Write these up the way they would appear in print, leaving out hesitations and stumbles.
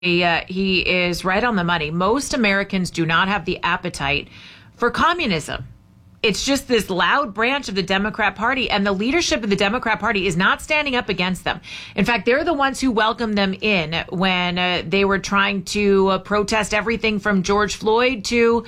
He is right on the money. Most Americans do not have the appetite for communism. It's just this loud branch of the Democrat Party, and the leadership of the Democrat Party is not standing up against them. In fact, they're the ones who welcomed them in when they were trying to protest everything from George Floyd to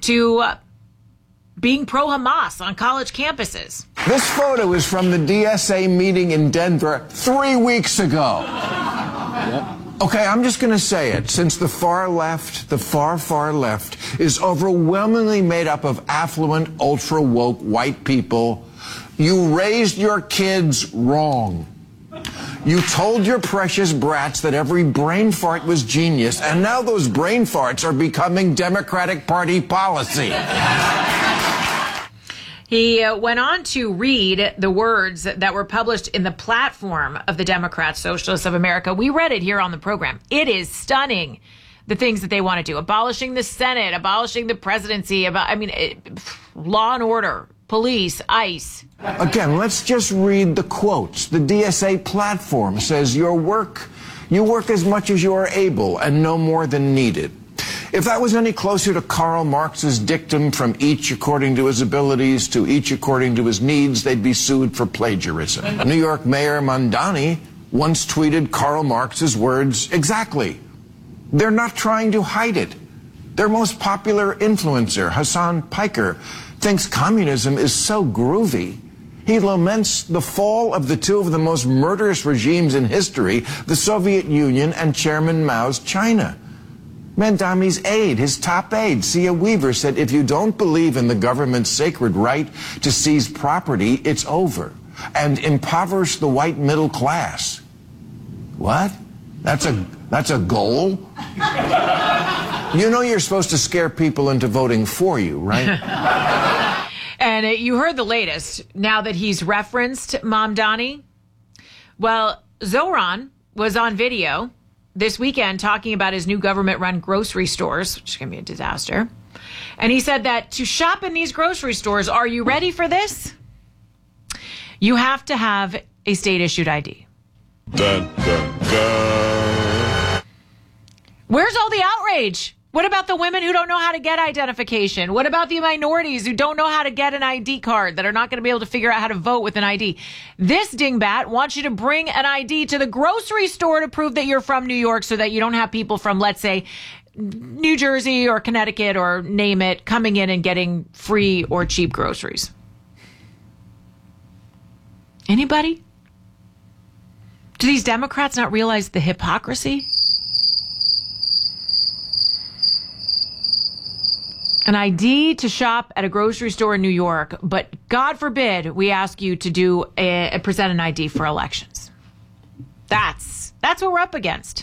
being pro-Hamas on college campuses. This photo is from the DSA meeting in Denver 3 weeks ago. Yep. Okay, I'm just going to say it. Since the far left, the far, far left, is overwhelmingly made up of affluent, ultra-woke white people, you raised your kids wrong. You told your precious brats that every brain fart was genius, and now those brain farts are becoming Democratic Party policy. He went on to read the words that were published in the platform of the Democrats, Socialists of America. We read it here on the program. It is stunning, the things that they want to do. Abolishing the Senate, abolishing the presidency, law and order, police, ICE. Again, let's just read the quotes. The DSA platform says you work as much as you are able and no more than needed. If that was any closer to Karl Marx's dictum, from each according to his abilities to each according to his needs, they'd be sued for plagiarism. New York Mayor Mamdani once tweeted Karl Marx's words exactly. They're not trying to hide it. Their most popular influencer, Hassan Piker, thinks communism is so groovy. He laments the fall of the two of the most murderous regimes in history, the Soviet Union and Chairman Mao's China. Mamdani's aide, his top aide, Sia Weaver, said, if you don't believe in the government's sacred right to seize property, it's over, and impoverish the white middle class. What? That's a goal? You know you're supposed to scare people into voting for you, right? And you heard the latest, now that he's referenced Mamdani. Well, Zoran was on video this weekend talking about his new government-run grocery stores, which is going to be a disaster. And he said that to shop in these grocery stores, are you ready for this? You have to have a state-issued ID. Dun, dun, dun. Where's all the outrage? What about the women who don't know how to get identification? What about the minorities who don't know how to get an ID card, that are not going to be able to figure out how to vote with an ID? This dingbat wants you to bring an ID to the grocery store to prove that you're from New York, so that you don't have people from, let's say, New Jersey or Connecticut or name it, coming in and getting free or cheap groceries. Anybody? Do these Democrats not realize the hypocrisy? An ID to shop at a grocery store in New York, but God forbid we ask you to present an ID for elections. That's what we're up against.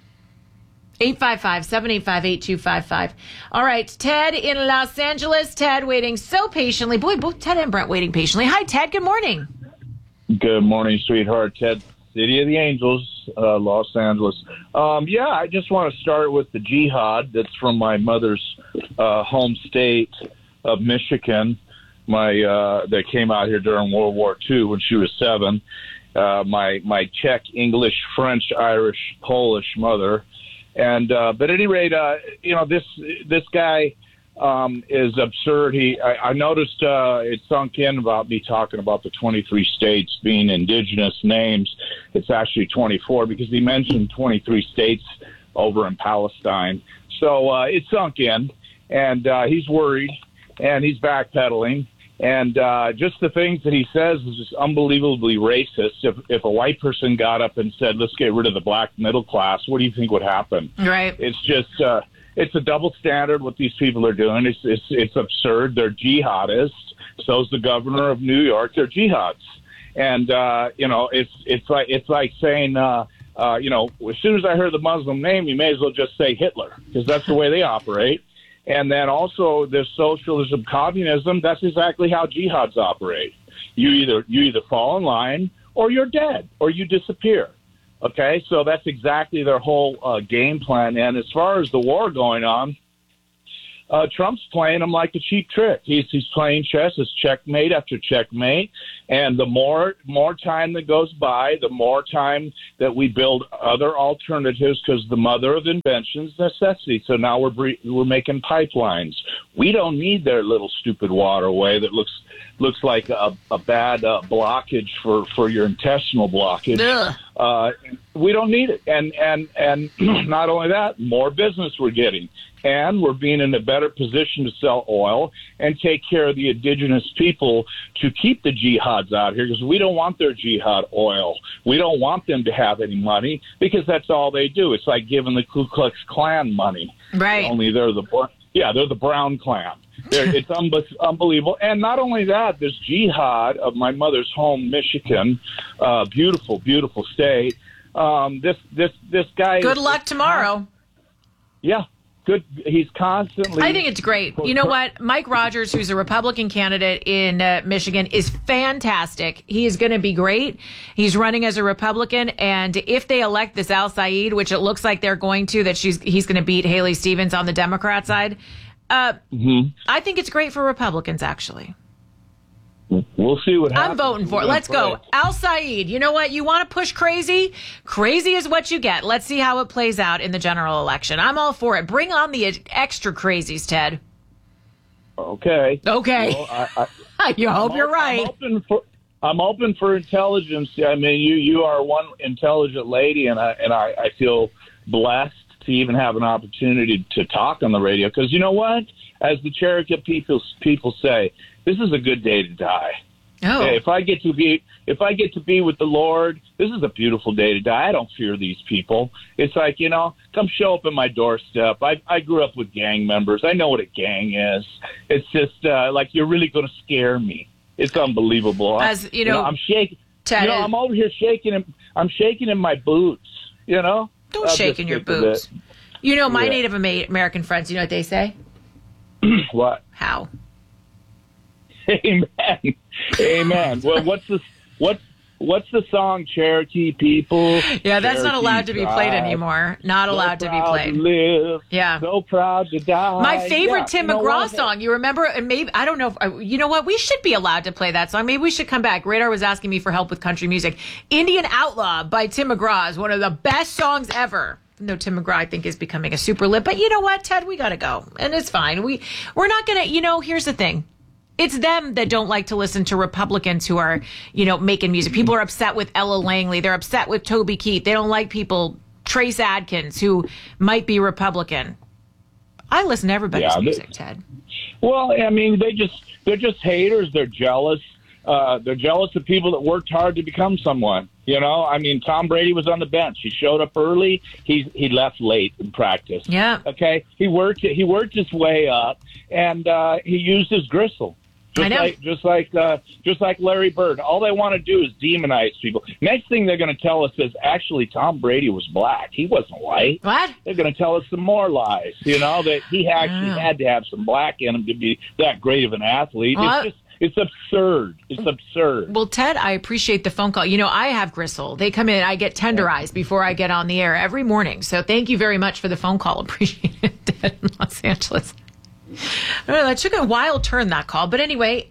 855-785-8255. All right, Ted in Los Angeles. Ted waiting so patiently. Boy, both Ted and Brent waiting patiently. Hi, Ted. Good morning. Good morning, sweetheart. Ted, City of the Angels, Los Angeles. I just want to start with the jihad that's from my mother's home state of Michigan. That came out here during World War II when she was 7. My Czech, English, French, Irish, Polish mother. And but at any rate, this guy is absurd. I noticed it sunk in about me talking about the 23 states being indigenous names. It's actually 24, because he mentioned 23 states over in Palestine. So it sunk in, and he's worried, and he's backpedaling. And just the things that he says is just unbelievably racist. If a white person got up and said, let's get rid of the black middle class, what do you think would happen? Right. It's just... it's a double standard what these people are doing. It's absurd. They're jihadists. So's the governor of New York. They're jihads. And it's like saying as soon as I heard the Muslim name, you may as well just say Hitler, because that's the way they operate. And then also there's socialism, communism. That's exactly how jihads operate. You either fall in line, or you're dead, or you disappear. Okay, so that's exactly their whole game plan. And as far as the war going on, Trump's playing them like a cheap trick. He's playing chess. It's checkmate after checkmate. And the more time that goes by, the more time that we build other alternatives, because the mother of invention is necessity. So now we're making pipelines. We don't need their little stupid waterway that looks like a bad blockage for your intestinal blockage. We don't need it. And not only that, more business we're getting. And we're being in a better position to sell oil and take care of the indigenous people to keep the jihads out here, because we don't want their jihad oil. We don't want them to have any money, because that's all they do. It's like giving the Ku Klux Klan money. Right. Only they're the brown clan. It's unbelievable. And not only that, this jihad of my mother's home, Michigan, beautiful, beautiful state. This guy. Good luck tomorrow. Yeah. Good. He's constantly. I think it's great. You know what? Mike Rogers, who's a Republican candidate in Michigan, is fantastic. He is going to be great. He's running as a Republican, and if they elect this Al Saeed, which it looks like they're going to, that he's going to beat Haley Stevens on the Democrat side. I think it's great for Republicans, actually. We'll see what happens. I'm voting for it. Let's go. Al Saeed. You know what? You want to push crazy? Crazy is what you get. Let's see how it plays out in the general election. I'm all for it. Bring on the extra crazies, Ted. Okay. Well, you hope you're right. I'm open for intelligence. I mean, you are one intelligent lady, and I feel blessed to even have an opportunity to talk on the radio. Because you know what? As the Cherokee people say, this is a good day to die. Oh. If I get to be with the Lord, this is a beautiful day to die. I don't fear these people. It's like, come show up at my doorstep. I grew up with gang members. I know what a gang is. It's just like, you're really going to scare me. It's unbelievable. As you know, I'm shaking. Ted, I'm over here shaking. I'm shaking in my boots. Don't shake in your boots. My Native American friends. You know what they say? What? How? Amen. Well, what's the song, Cherokee people? Yeah, that's Cherokee not allowed to be played anymore. Not allowed to be played. Live, yeah. So proud to die. My favorite Tim McGraw song. You remember? And maybe I don't know. You know what? We should be allowed to play that song. Maybe we should come back. Radar was asking me for help with country music. Indian Outlaw by Tim McGraw is one of the best songs ever. No, Tim McGraw, I think, is becoming a super lip. But you know what, Ted? We got to go. And it's fine. We're not going to, here's the thing. It's them that don't like to listen to Republicans who are, making music. People are upset with Ella Langley. They're upset with Toby Keith. They don't like people, Trace Adkins, who might be Republican. I listen to everybody's music, Ted. Well, I mean, they're just haters. They're jealous. They're jealous of people that worked hard to become someone. I mean, Tom Brady was on the bench. He showed up early. He left late in practice. Yeah. Okay. He worked his way up, and he used his gristle. Just like Larry Bird. All they want to do is demonize people. Next thing they're going to tell us is actually Tom Brady was black. He wasn't white. What? They're going to tell us some more lies. That he actually had to have some black in him to be that great of an athlete. Well, It's absurd. It's absurd. Well, Ted, I appreciate the phone call. I have gristle. They come in. I get tenderized before I get on the air every morning. So thank you very much for the phone call. Appreciate it, Ted in Los Angeles. I don't know, that took a wild turn, that call. But anyway,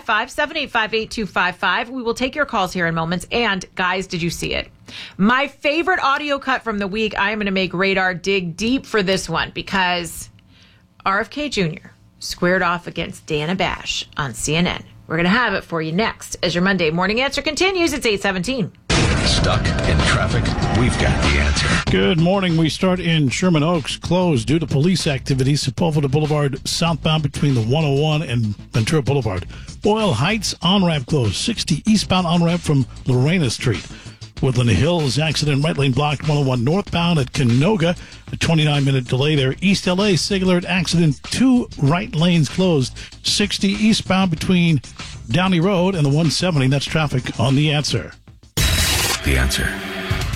855-785-8255. We will take your calls here in moments. And, guys, did you see it? My favorite audio cut from the week, I am going to make Radar dig deep for this one because RFK Jr. squared off against Dana Bash on CNN. We're going to have it for you next as your Monday Morning Answer continues. It's 8:17. Stuck in traffic? We've got the answer. Good morning. We start in Sherman Oaks, closed due to police activity. Sepulveda Boulevard southbound between the 101 and Ventura Boulevard. Boyle Heights on-ramp closed. 60 eastbound on-ramp from Lorena Street. Woodland Hills accident, right lane blocked. 101 northbound at Canoga. A 29-minute delay there. East LA Sigillard accident. 2 right lanes closed. 60 eastbound between Downey Road and the 170. That's traffic on The Answer. The Answer.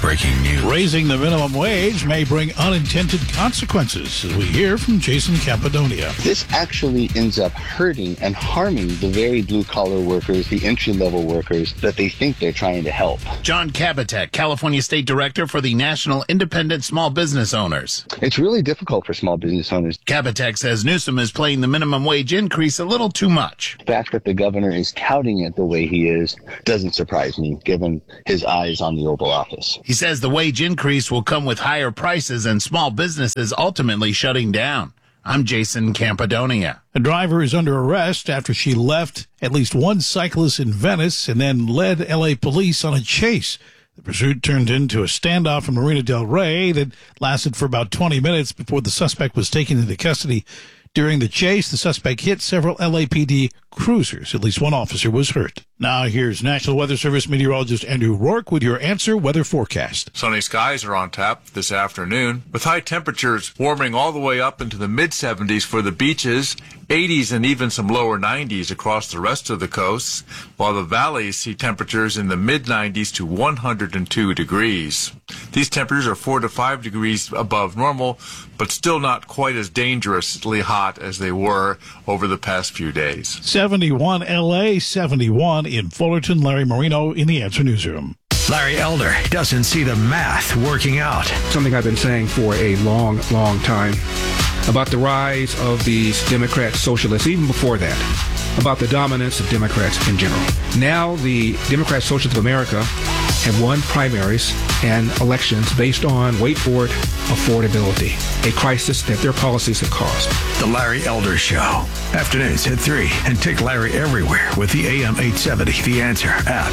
breaking news. Raising the minimum wage may bring unintended consequences, as we hear from Jason Campidonia. This actually ends up hurting and harming the very blue-collar workers, the entry-level workers that they think they're trying to help. John Kabatek, California State Director for the National Independent Small Business Owners. It's really difficult for small business owners. Kabatek says Newsom is playing the minimum wage increase a little too much. The fact that the governor is touting it the way he is doesn't surprise me, given his eyes on the Oval Office. He says the wage increase will come with higher prices and small businesses ultimately shutting down. I'm Jason Campidonia. A driver is under arrest after she left at least one cyclist in Venice and then led L.A. police on a chase. The pursuit turned into a standoff in Marina del Rey that lasted for about 20 minutes before the suspect was taken into custody. During the chase, the suspect hit several LAPD cruisers. At least one officer was hurt. Now here's National Weather Service meteorologist Andrew Rourke with your Answer Weather Forecast. Sunny skies are on tap this afternoon, with high temperatures warming all the way up into the mid-70s for the beaches, 80s and even some lower 90s across the rest of the coast, while the valleys see temperatures in the mid-90s to 102 degrees. These temperatures are 4 to 5 degrees above normal, but still not quite as dangerously hot as they were over the past few days. 71 L.A., 71 in Fullerton. Larry Marino in the Answer Newsroom. Larry Elder doesn't see the math working out. Something I've been saying for a long, long time about the rise of these Democrat socialists, even before that, about the dominance of Democrats in general. Now the Democrat Socialists of America have won primaries and elections based on, wait for it, affordability, a crisis that their policies have caused. The Larry Elder Show. Afternoons at 3, and take Larry everywhere with the AM 870 The Answer app.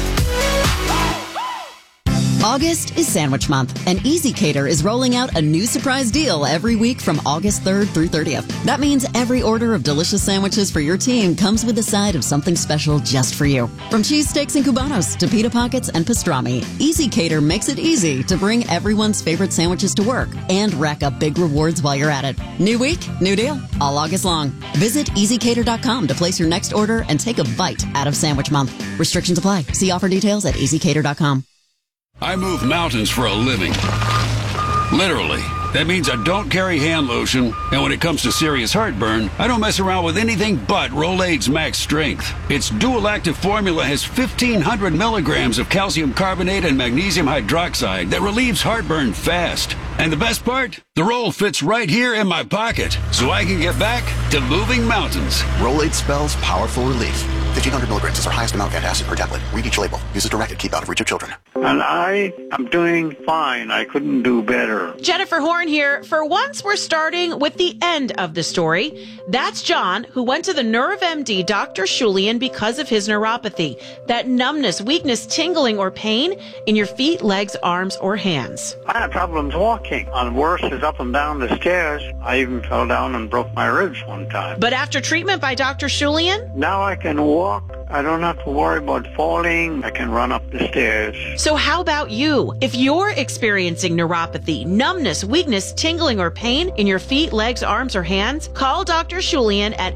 August is Sandwich Month, and Easy Cater is rolling out a new surprise deal every week from August 3rd through 30th. That means every order of delicious sandwiches for your team comes with a side of something special just for you. From cheesesteaks and cubanos to pita pockets and pastrami, Easy Cater makes it easy to bring everyone's favorite sandwiches to work and rack up big rewards while you're at it. New week, new deal, all August long. Visit EasyCater.com to place your next order and take a bite out of Sandwich Month. Restrictions apply. See offer details at EasyCater.com. I move mountains for a living. Literally. That means I don't carry hand lotion, and when it comes to serious heartburn, I don't mess around with anything but Rolaids Max Strength. Its dual-active formula has 1,500 milligrams of calcium carbonate and magnesium hydroxide that relieves heartburn fast. And the best part? The roll fits right here in my pocket, so I can get back to moving mountains. Rolaids spells powerful relief. 1,500 milligrams is our highest amount of antacid per tablet. Read each label. Use as directed. Keep out of reach of children. And I am doing fine. I couldn't do better. Jennifer Horn here. For once, we're starting with the end of the story. That's John, who went to the Nerve MD Dr. Shulian because of his neuropathy. That numbness, weakness, tingling, or pain in your feet, legs, arms, or hands. I had problems walking. And worse is up and down the stairs. I even fell down and broke my ribs one time. But after treatment by Dr. Shulian? Now I can walk. I don't have to worry about falling. I can run up the stairs. So how about you? If you're experiencing neuropathy, numbness, weakness, tingling, or pain in your feet, legs, arms, or hands, call Dr. Shulian at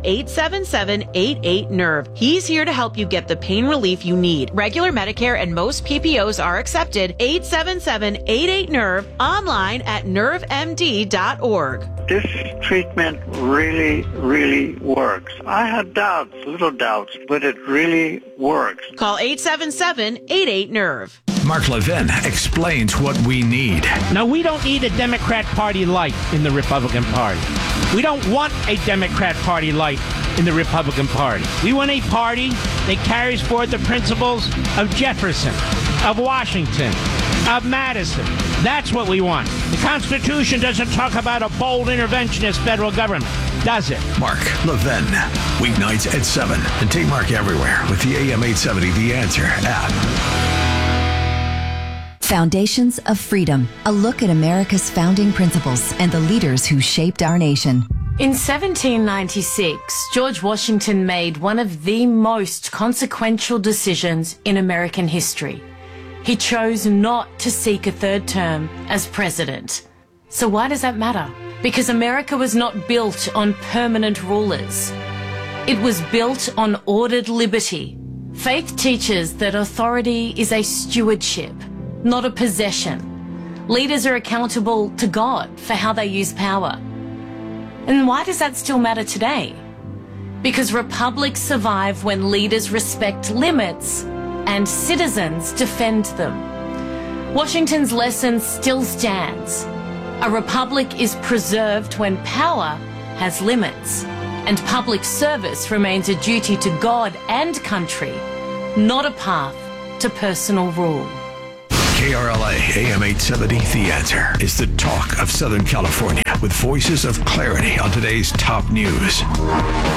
877-88-NERVE. He's here to help you get the pain relief you need. Regular Medicare and most PPOs are accepted. 877-88-NERVE, online at nervemd.org. This treatment really, really works. I had doubts, little doubts, but it really works. Call 877-88-NERVE. Mark Levin explains what we need. Now, we don't need a Democrat Party light in the Republican Party. We don't want a Democrat Party light in the Republican Party. We want a party that carries forward the principles of Jefferson, of Washington, of Madison. That's what we want. The Constitution doesn't talk about a bold interventionist federal government, does it? Mark Levin, weeknights at 7. And take Mark everywhere with the AM 870 The Answer app. Foundations of Freedom, a look at America's founding principles and the leaders who shaped our nation. In 1796, George Washington made one of the most consequential decisions in American history. He chose not to seek a third term as president. So why does that matter? Because America was not built on permanent rulers. It was built on ordered liberty. Faith teaches that authority is a stewardship. not a possession. Leaders are accountable to God for how they use power. And why does that still matter today? Because republics survive when leaders respect limits and citizens defend them. Washington's lesson still stands. A republic is preserved when power has limits, and public service remains a duty to God and country, not a path to personal rule. KRLA AM 870, The Answer, is the talk of Southern California with voices of clarity on today's top news.